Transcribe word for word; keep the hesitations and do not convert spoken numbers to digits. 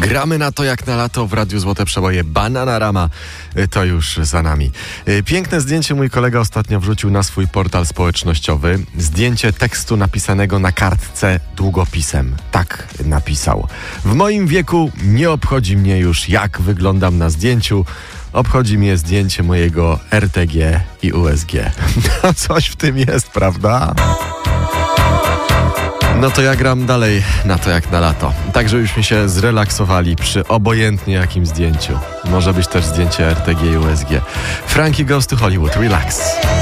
Gramy na to jak na lato w Radiu Złote Przeboje. Bananarama to już za nami. Piękne zdjęcie mój kolega ostatnio wrzucił na swój portal społecznościowy. Zdjęcie tekstu napisanego na kartce długopisem. Tak napisał. W moim wieku nie obchodzi mnie już, jak wyglądam na zdjęciu. Obchodzi mnie zdjęcie mojego R T G i U S G. No coś w tym jest, prawda? No to ja gram dalej na to jak na lato. Tak, żebyśmy się zrelaksowali przy obojętnie jakim zdjęciu. Może być też zdjęcie R T G i U S G. Frankie Goes to Hollywood. Relax.